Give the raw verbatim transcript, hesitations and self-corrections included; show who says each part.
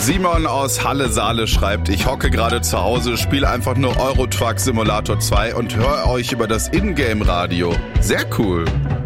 Speaker 1: Simon aus Halle-Saale schreibt, ich hocke gerade zu Hause, spiele einfach nur Euro Truck Simulator zwei und höre euch über das Ingame-Radio. Sehr cool.